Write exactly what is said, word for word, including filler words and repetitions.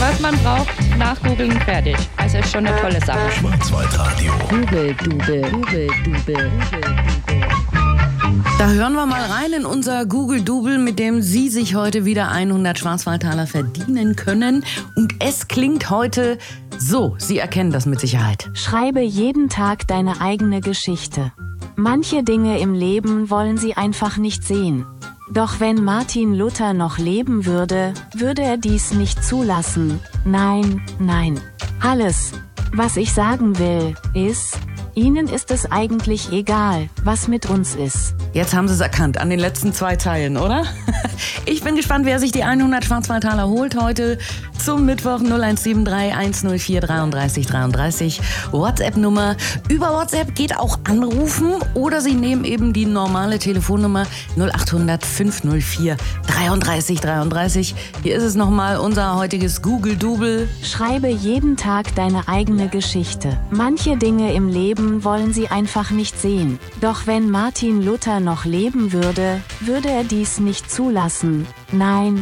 was man braucht, nachgoogeln, fertig. Also ist schon eine tolle Sache. Schwarzwaldradio. Google Dubel, Google Dubel, Da hören wir mal rein in unser Google Dubel, mit dem Sie sich heute wieder hundert Schwarzwaldtaler verdienen können. Und es klingt heute so. Sie erkennen das mit Sicherheit. Schreibe jeden Tag deine eigene Geschichte. Manche Dinge im Leben wollen Sie einfach nicht sehen. Doch wenn Martin Luther noch leben würde, würde er dies nicht zulassen. Nein, nein. Alles, was ich sagen will, ist, Ihnen ist es eigentlich egal, was mit uns ist. Jetzt haben Sie es erkannt, an den letzten zwei Zeilen, oder? Ich bin gespannt, wer sich die hundert Schwarzwaldtaler holt heute zum Mittwoch. Null eins sieben drei eins null vier dreiunddreißig dreiunddreißig WhatsApp-Nummer. Über WhatsApp geht auch anrufen oder Sie nehmen eben die normale Telefonnummer null acht hundert fünf null vier dreiunddreißig dreiunddreißig. Hier ist es nochmal unser heutiges Google Dubel. Schreibe jeden Tag deine eigene Geschichte. Manche Dinge im Leben wollen Sie einfach nicht sehen. Doch wenn Martin Luther noch leben würde, würde er dies nicht zulassen. Nein,